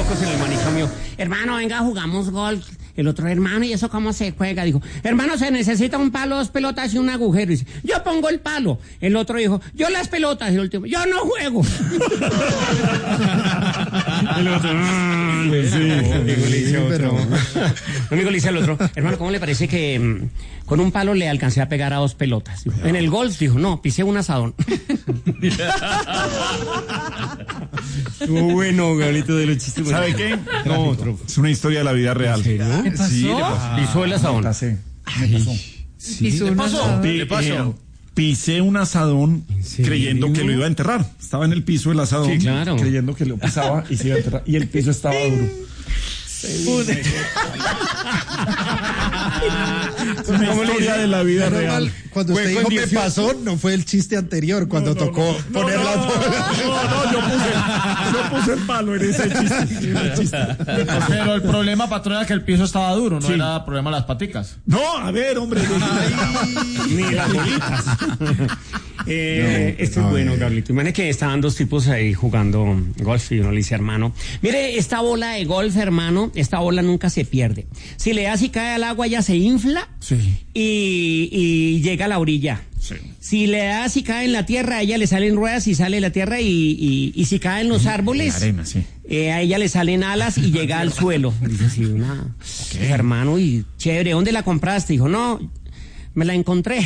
locos en el manicomio. Hermano, venga, jugamos golf. El otro, hermano, ¿y eso cómo se juega? Dijo, hermano, se necesita un palo, 2 pelotas y un agujero. Dice, yo pongo el palo. El otro dijo, yo las pelotas. Y el último, yo no juego. El otro, amigo le dice otro. Amigo le dice al otro, hermano, ¿cómo le parece que con un palo le alcancé a pegar a 2 pelotas? Dijo, en el golf, dijo, no, pisé un asadón. Bueno, Gabrielito, de los chistes. ¿Sabe qué? No, otro. Es una historia de la vida real. ¿En serio? ¿Qué pasó? Sí, Pisó el asadón. me pasó. Pisó un asadón. Pisé un asadón creyendo que lo iba a enterrar. Estaba en el piso del asadón, sí, claro, creyendo que lo pisaba y se iba a enterrar. Y el piso estaba duro. Es una historia de la vida real. Cuando usted dijo me pasó, no fue el chiste anterior, cuando tocó poner las bolas. Yo puse el palo en ese chiste. Pero el problema, patrón, era que el piso estaba duro, no era problema de las paticas. No, a ver, hombre. Ni las bolitas. Este es bueno, Gabrielito. Imagínate que estaban 2 tipos ahí jugando golf y uno le dice, hermano, mire, esta bola de golf, hermano, esta bola nunca se pierde. Si le das y cae al agua, ya se infla y llega a la orilla. Sí. Si le das y cae en la tierra, a ella le salen ruedas y sale la tierra y si cae en los árboles, la arena, a ella le salen alas y llega al suelo. Dice así, hermano, y chévere, ¿dónde la compraste? Dijo, no, me la encontré.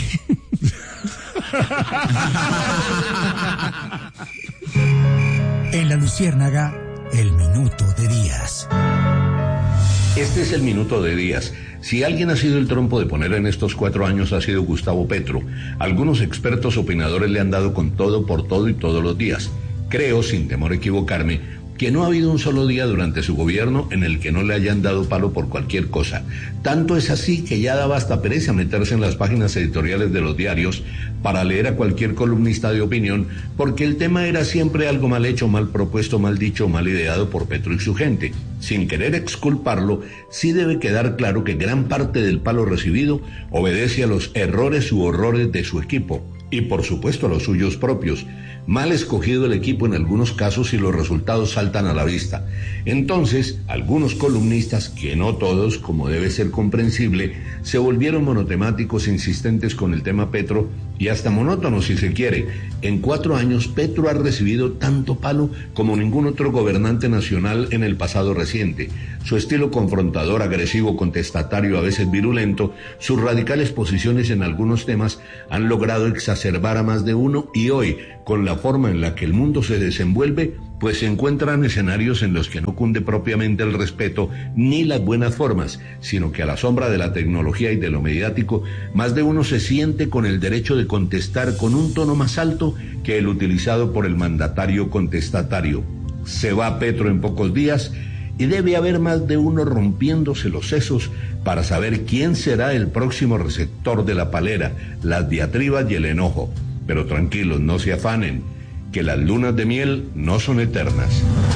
En La Luciérnaga, el minuto de Díaz. Este es el minuto de Díaz. Si alguien ha sido el trompo de poner en estos 4 años ha sido Gustavo Petro. Algunos expertos opinadores le han dado con todo, por todo y todos los días. Creo, sin temor a equivocarme, que no ha habido un solo día durante su gobierno en el que no le hayan dado palo por cualquier cosa. Tanto es así que ya daba hasta pereza meterse en las páginas editoriales de los diarios para leer a cualquier columnista de opinión, porque el tema era siempre algo mal hecho, mal propuesto, mal dicho, mal ideado por Petro y su gente. Sin querer exculparlo, sí debe quedar claro que gran parte del palo recibido obedece a los errores u horrores de su equipo, y por supuesto a los suyos propios. Mal escogido el equipo en algunos casos y los resultados saltan a la vista. Entonces, algunos columnistas, que no todos, como debe ser comprensible, se volvieron monotemáticos insistentes con el tema Petro y hasta monótonos si se quiere. En 4 años, Petro ha recibido tanto palo como ningún otro gobernante nacional en el pasado reciente. Su estilo confrontador, agresivo, contestatario, a veces virulento, sus radicales posiciones en algunos temas han logrado exacerbar a más de uno y hoy, con la forma en la que el mundo se desenvuelve, pues se encuentran escenarios en los que no cunde propiamente el respeto ni las buenas formas, sino que a la sombra de la tecnología y de lo mediático, más de uno se siente con el derecho de contestar con un tono más alto que el utilizado por el mandatario contestatario. Se va Petro en pocos días y debe haber más de uno rompiéndose los sesos para saber quién será el próximo receptor de la palera, las diatribas y el enojo. Pero tranquilos, no se afanen, que las lunas de miel no son eternas.